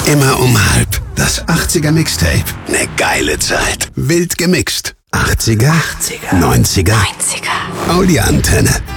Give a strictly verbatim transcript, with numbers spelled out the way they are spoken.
Immer um halb. Das achtziger Mixtape. Ne geile Zeit. Wild gemixt. achtziger, achtziger, neunziger, neunziger. Audi-Antenne.